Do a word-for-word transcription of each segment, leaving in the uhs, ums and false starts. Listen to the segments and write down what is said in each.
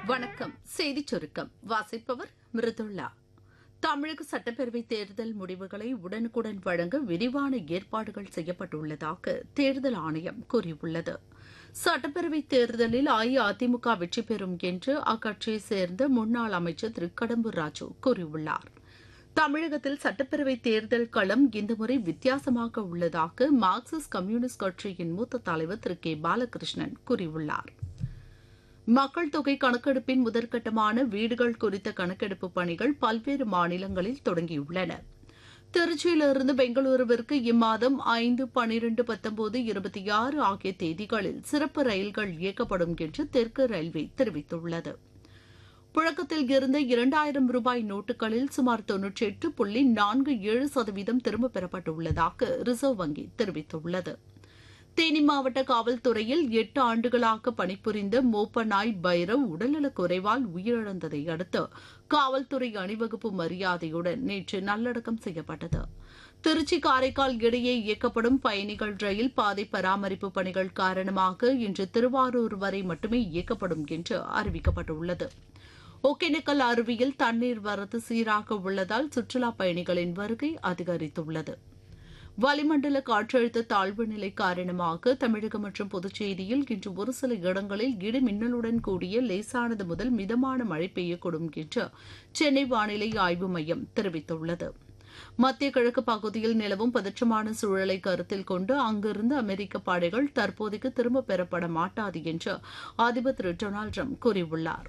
வணக்கம். செய்திச் சுருக்கம் வாசிப்பவர் மிருதுளா. தமிழக சட்டப்பேரவை தேர்தல் முடிவுகளை உடனுக்குடன் வழங்க விரிவான ஏற்பாடுகள் செய்யப்பட்டுள்ளதாக தேர்தல் ஆணையம் கூறியுள்ளது. சட்டப்பேரவை தேர்தலில் அஇஅதிமுக வெற்றி பெறும் என்று அக்கட்சியைச் சேர்ந்த முன்னாள் அமைச்சர் திரு கடம்பூர் ராஜு கூறியுள்ளார். தமிழகத்தில் சட்டப்பேரவை தேர்தல் களம் இந்த முறை வித்தியாசமாக உள்ளதாக மார்க்சிஸ்ட் கம்யூனிஸ்ட் கட்சியின் மூத்த தலைவர் திரு கே பாலகிருஷ்ணன் கூறியுள்ளார். மக்கள் தொகை கணக்கெடுப்பின் முதற்கட்டமான வீடுகள் குறித்த கணக்கெடுப்பு பணிகள் பல்வேறு மாநிலங்களில் தொடங்கியுள்ளன. திருச்சியிலிருந்து பெங்களூருவிற்கு இம்மாதம் ஐந்து பனிரெண்டு பத்தொன்பது இருபத்தி ஆறு ஆகிய தேதிகளில் சிறப்பு ரயில்கள் இயக்கப்படும் என்று தெற்கு ரயில்வே தெரிவித்துள்ளது. புழக்கத்தில் இருந்த இரண்டாயிரம் ரூபாய் நோட்டுகளில் சுமார் தொன்னூற்றி எட்டு புள்ளி நான்கு ஏழு சதவீதம் திரும்பப் பெறப்பட்டுள்ளதாக ரிசர்வ் வங்கி தெரிவித்துள்ளது. தேனி மாவட்ட காவல்துறையில் எட்டு ஆண்டுகளாக பணிபுரிந்த மோப்பநாய் பைரவ் உடல்நலக் குறைவால் உயிரிழந்ததை அடுத்து காவல்துறை அணிவகுப்பு மரியாதையுடன் நேற்று நல்லடக்கம் செய்யப்பட்டது. திருச்சி காரைக்கால் இடையே இயக்கப்படும் பயணிகள் ரயில் பாதை பராமரிப்பு பணிகள் காரணமாக இன்று திருவாரூர் வரை மட்டுமே இயக்கப்படும் என்று அறிவிக்கப்பட்டுள்ளது. ஒகேனக்கல் அருவியில் தண்ணீர் வரத்து சீராக உள்ளதால் சுற்றுலாப் பயணிகளின் வருகை அதிகரித்துள்ளது. வளிமண்டல காற்றழுத்த தாழ்வு நிலை காரணமாக தமிழகம் மற்றும் புதுச்சேரியில் இன்று ஒரு சில இடங்களில் இடி மின்னலுடன் கூடிய லேசானது முதல் மிதமான மழை பெய்யக்கூடும் என்று சென்னை வானிலை ஆய்வு மையம் தெரிவித்துள்ளது. மத்திய கிழக்கு பகுதியில் நிலவும் பதற்றமான சூழலை கருத்தில் கொண்டு அங்கிருந்து அமெரிக்க படைகள் தற்போதைக்கு திரும்பப் பெறப்பட மாட்டாது என்று அதிபர் திரு டொனால்டு டிரம்ப் கூறியுள்ளார்.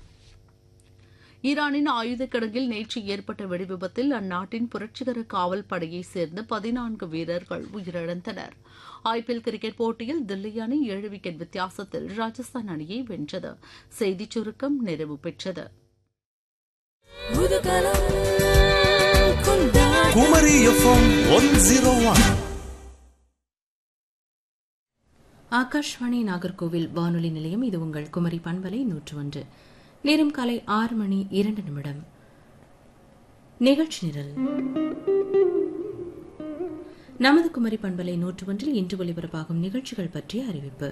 ஈரானின் ஆயுத கிடங்கில் நேற்று ஏற்பட்ட வெடிவிபத்தில் அந்நாட்டின் புரட்சிகர காவல் படையைச் சேர்ந்த பதினான்கு வீரர்கள் உயிரிழந்தனர். ஐபிஎல் கிரிக்கெட் போட்டியில் தில்லி அணி ஏழு விக்கெட் வித்தியாசத்தில் ராஜஸ்தான் அணியை வென்றது. செய்திச் சுருக்கம் நிறைவு பெற்றது. Kumari FM one zero one. Akashvani Nagercoil வானொலி நிலையம். இது உங்கள் குமரி பண்பலை நூற்று ஒன்று. நேரம் காலை ஆறு மணி இரண்டு நிமிடம். நிகழ்ச்சி நிரல் நமது குமரி பண்பலை நூற்று ஒன்றில் இன்று ஒலிபரப்பாகும் நிகழ்ச்சிகள் பற்றிய அறிவிப்பு.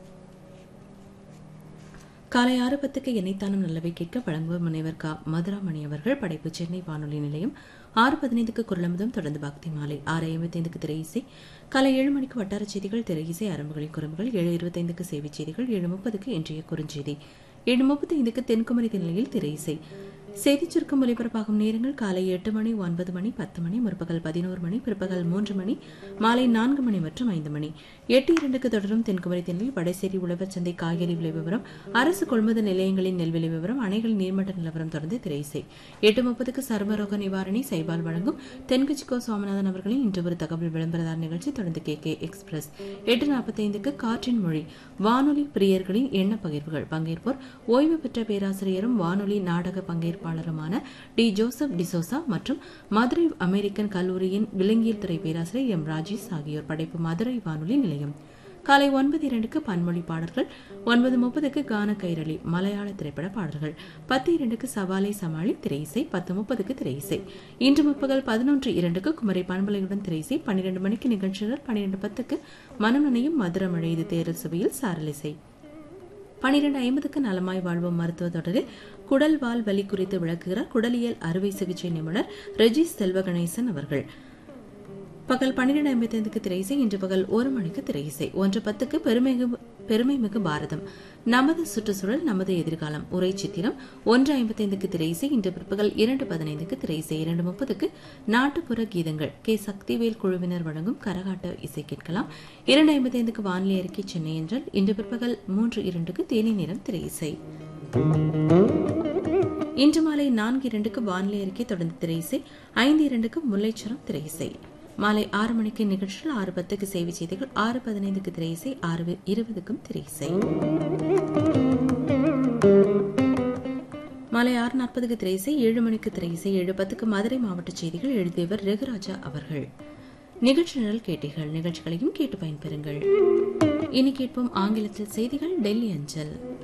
காலை ஆறு பத்துக்கு எண்ணெய்த்தானம் நல்லவை கேட்க வழங்குவர் முனைவர் கா மதுராமணி அவர்கள். படைப்பு சென்னை வானொலி நிலையம். ஆறு பதினைந்துக்கு குரலமுதம், தொடர்ந்து பக்தி மாலை. ஆறு ஐம்பத்தி ஐந்துக்கு திரை இசை. காலை ஏழு மணிக்கு வட்டார செய்திகள், திரை இசை, அரம்புகளின் குறும்புகள். ஏழு இருபத்தைந்துக்கு சேவை செய்திகள். ஏழு முப்பதுக்கு இன்றைய குறுஞ்செய்தி. ஏழு முப்பத்தி ஐந்துக்கு தென்குமரி நிலையில் திரை இசை. செய்திச் சுருக்கம் ஒலிபரப்பாகும் நேரங்கள் காலை எட்டு மணி, ஒன்பது மணி, பத்து மணி, முற்பகல் பதினோரு மணி, பிற்பகல் மூன்று மணி, மாலை நான்கு மணி மற்றும் ஐந்து மணி. எட்டு இரண்டுக்கு தொடரும் தென்குமரி திணையில் வடசேரி உழவர் சந்தை காய்கறி விலை விவரம், அரசு கொள்முதல் நிலையங்களின் நெல்விலை விவரம், அணைகளின் நீர்மட்ட நிலவரம் தொடர்ந்து திரையிசை. எட்டு முப்பதுக்கு சர்வரோக நிவாரணி சைபால் வழங்கும் தென்கட்சிக்கோ சுவாமிநாதன் அவர்களின் இன்று ஒரு தகவல் விளம்பரதார் நிகழ்ச்சி தொடர்ந்து கே கே எக்ஸ்பிரஸ். எட்டு நாற்பத்தி ஐந்துக்கு காற்றின் மொழி வானொலி பிரியர்களின் எண்ண பகிர்வுகள். பங்கேற்போர் ஓய்வு பெற்ற பேராசிரியரும் வானொலி நாடக பங்கேற்பு ாளருமான டி ஜோசப் டிசோசா மற்றும் மதுரை அமெரிக்கன் கல்லூரியின் விலங்கியல் துறை பேராசிரியர் எம் ராஜேஷ் ஆகியோர். படைப்பு மதுரை வானொலி நிலையம். காலை ஒன்பது இரண்டுக்கு பன்மொழி பாடல்கள். ஒன்பது முப்பதுக்கு கான கைரளி மலையாள திரைப்பட பாடல்கள். பத்து இரண்டுக்கு சவாலை சமாளி திரையிசை. பத்து முப்பதுக்கு திரையிசை. இன்று முற்பகல் பதினொன்று இரண்டுக்கு குமரி பண்பலையுடன் திரையிசை. பன்னிரண்டு மணிக்கு நிகழ்ச்சிகள். பன்னிரண்டு பத்துக்கு மனம் நினையும் மதுரமழை இது தேரல் சுவையில் சாரலிசை. பனிரெண்டு ஐம்பதுக்கு நலமாய் வாழ்வோம் மருத்துவ தொடரில் குடல் வால் வலி குறித்து விளக்குகிறார் குடலியல் அறுவை சிகிச்சை நிபுணர் ரெஜிஸ் செல்வ கணேசன் அவர்கள். பகல் பன்னிரண்டு ஐம்பத்தி ஐந்துக்கு திரையிசை. இன்று பகல் ஒரு மணிக்கு திரையிசை. ஒன்று பத்துக்கு பெருமைகு பெருமைமிகு பாரதம் நமது சுற்றுச்சூழல் நமது எதிர்காலம் உரை சித்திரம். ஒன்று ஐம்பத்தி ஐந்துக்கு திரையிசை. இன்று பிற்பகல் இரண்டு பதினைந்துக்கு திரையிசை. இரண்டு முப்பதுக்கு நாட்டுப்புற கீதங்கள் கே சக்திவேல் குழுவினர் வழங்கும் கரகாட்ட இசை கேட்கலாம். இரண்டு ஐம்பத்தி ஐந்துக்கு வானிலை அறிக்கை சென்னை என்றால். இன்று பிற்பகல் மூன்று இரண்டுக்கு தேனி நேரம் திரையிசை. இன்று மாலை நான்கு இரண்டுக்கு வானிலை அறிக்கை தொடர்ந்து திரையிசை. ஐந்து இரண்டுக்கு முல்லைச்சரம் திரையிசை. மாலை ஆறு மணிக்கு நிகழ்ச்சிகள். ஆறு பத்துக்கு செய்தி செய்திகள். ஆறு பதினைந்துக்கு திரையிசை. ஆறு இருபதுக்கும் திரையிசை. மாலை ஆறு நாற்பதுக்கு திரையிசை. ஏழு மணிக்கு திரையிசை. ஏழு பத்துக்கு மதுரை மாவட்ட செய்திகள். எழுதியவர் ரகுராஜா அவர்கள். நிகழ்ச்சி நிரல் கேட்டீர்கள். நிகழ்ச்சிகளையும் கேட்டு பயன்பெறுங்கள். இனி கேட்போம் ஆங்கிலத்தில் செய்திகள் டெல்லி அஞ்சல்.